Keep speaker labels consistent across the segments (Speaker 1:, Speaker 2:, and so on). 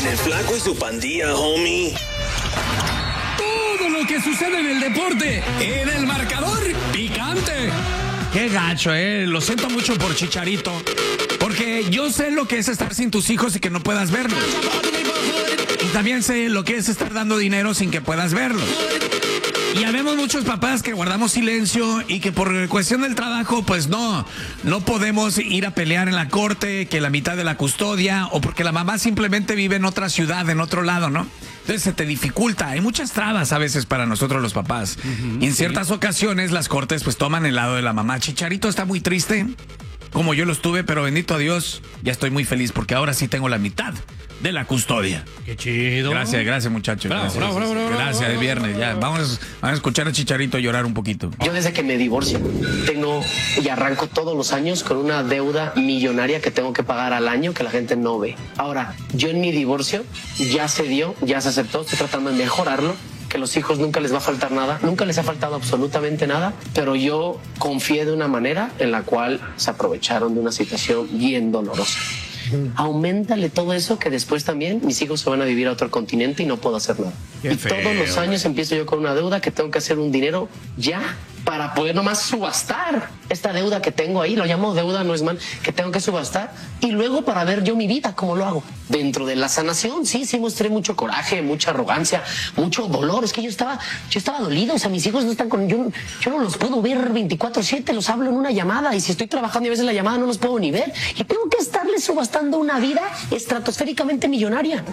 Speaker 1: El Flaco y su pandilla, homie.
Speaker 2: Todo lo que sucede en el deporte, en el marcador picante. Qué gacho, lo siento mucho por Chicharito, porque yo sé lo que es estar sin tus hijos y que no puedas verlos. Y también sé lo que es estar dando dinero sin que puedas verlos. Y habemos muchos papás que guardamos silencio y que por cuestión del trabajo, pues no podemos ir a pelear en la corte, que la mitad de la custodia, o porque la mamá simplemente vive en otra ciudad, en otro lado, ¿no? Entonces se te dificulta. Hay muchas trabas a veces para nosotros los papás. Y en ciertas ocasiones las cortes pues toman el lado de la mamá. Chicharito está muy triste, como yo lo estuve, pero bendito a Dios, ya estoy muy feliz porque ahora sí tengo la mitad de la custodia.
Speaker 3: Qué chido.
Speaker 2: Gracias, muchachos.
Speaker 3: Bravo,
Speaker 2: Gracias,
Speaker 3: bravo.
Speaker 2: gracias, es viernes. Ya, vamos a escuchar a Chicharito llorar un poquito.
Speaker 4: Yo desde que me divorcio tengo y arranco todos los años con una deuda millonaria que tengo que pagar al año que la gente no ve. Ahora, yo en mi divorcio ya se dio, ya se aceptó, estoy tratando de mejorarlo, que los hijos nunca les va a faltar nada, nunca les ha faltado absolutamente nada, pero yo confié de una manera en la cual se aprovecharon de una situación bien dolorosa. Auméntale todo eso que después también mis hijos se van a vivir a otro continente y no puedo hacer nada.
Speaker 2: Qué
Speaker 4: y
Speaker 2: feo,
Speaker 4: todos los años empiezo yo con una deuda que tengo que hacer un dinero ya para poder nomás subastar esta deuda que tengo ahí, lo llamo deuda, no es mal, que tengo que subastar, y luego para ver yo mi vida, cómo lo hago. Dentro de la sanación, sí mostré mucho coraje, mucha arrogancia, mucho dolor. Es que yo estaba dolido, o sea, mis hijos no están con... Yo no los puedo ver 24/7, los hablo en una llamada, y si estoy trabajando y a veces la llamada no los puedo ni ver, y tengo que estarles subastando una vida estratosféricamente millonaria.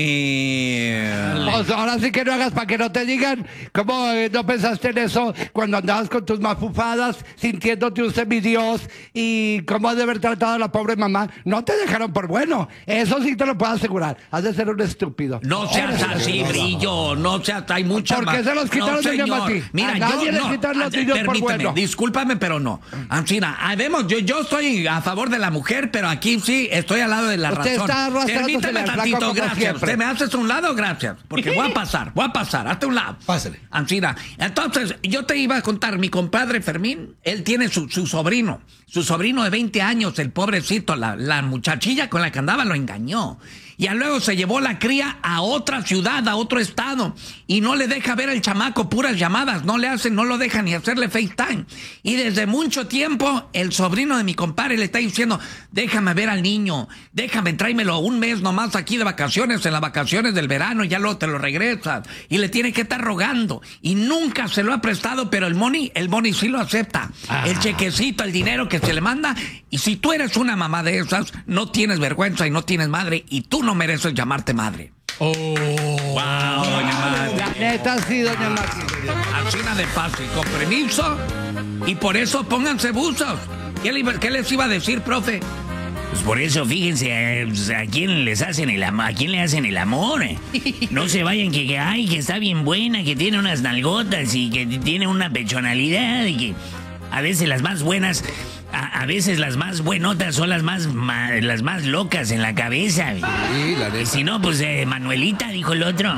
Speaker 2: Sí.
Speaker 5: Pues ahora sí que no hagas para que no te digan cómo no pensaste en eso cuando andabas con tus mafufadas, sintiéndote un semidios, y cómo has de haber tratado a la pobre mamá. No te dejaron por bueno, eso sí te lo puedo asegurar. Has de ser un estúpido.
Speaker 2: No seas así, Brillo, no seas, hay muchas
Speaker 5: ¿Por qué se los quitaron de
Speaker 2: señor.
Speaker 5: Mati?
Speaker 2: Mira,
Speaker 5: A nadie
Speaker 2: yo
Speaker 5: le
Speaker 2: no,
Speaker 5: quitaron los niños por
Speaker 2: permíteme,
Speaker 5: bueno.
Speaker 2: discúlpame, pero no. Ancina, vemos, yo estoy a favor de la mujer, pero aquí sí estoy al lado de la
Speaker 5: Usted
Speaker 2: razón.
Speaker 5: está arrastrándose
Speaker 2: Permíteme
Speaker 5: en el
Speaker 2: tantito,
Speaker 5: flaco como
Speaker 2: gracias.
Speaker 5: siempre.
Speaker 2: ¿Usted me haces un lado? Gracias. Porque voy a pasar, hazte un lado.
Speaker 3: Pásale.
Speaker 2: Ancina, entonces, yo te iba a contar, mi compadre Fermín, él tiene su sobrino de 20 años, el pobrecito, la muchachilla con la que andaba lo engañó. Y luego se llevó la cría a otra ciudad, a otro estado, y no le deja ver al chamaco, puras llamadas, no lo deja ni hacerle FaceTime. Y desde mucho tiempo, el sobrino de mi compadre le está diciendo, déjame ver al niño, tráemelo un mes nomás aquí de vacaciones, en las vacaciones del verano, y ya luego te lo regresas. Y le tiene que estar rogando. Y nunca se lo ha prestado, pero el money sí lo acepta. El chequecito, el dinero que se le manda. Y si tú eres una mamá de esas, no tienes vergüenza y no tienes madre, y tú no mereces llamarte madre.
Speaker 3: Oh.
Speaker 2: Wow, doña Mati.
Speaker 5: La neta sí, doña Mati.
Speaker 2: Así de fácil, con permiso. Y por eso pónganse buzos. ¿Qué les iba a decir, profe?
Speaker 6: Pues por eso, fíjense, a quién les hacen a quién le hacen el amor. No se vayan que está bien buena, que tiene unas nalgotas y que tiene una pechonalidad y que a veces las más buenas, a veces las más buenotas son las más locas en la cabeza.
Speaker 3: Sí, la neta.
Speaker 6: Y si no, pues Manuelita, dijo el otro.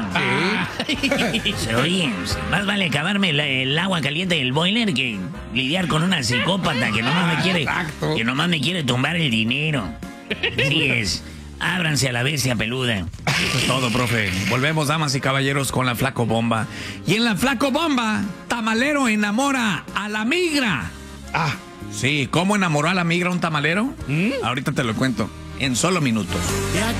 Speaker 6: Sí. Oye, más vale acabarme el agua caliente del boiler que lidiar con una psicópata que nomás me quiere tumbar el dinero. Así es. Ábranse a la bestia peluda.
Speaker 2: Eso es todo, profe. Volvemos, damas y caballeros, con la Flaco Bomba. Y en la Flaco Bomba, tamalero enamora a la migra. Sí, ¿cómo enamoró a la migra un tamalero? Ahorita te lo cuento, en solo minutos.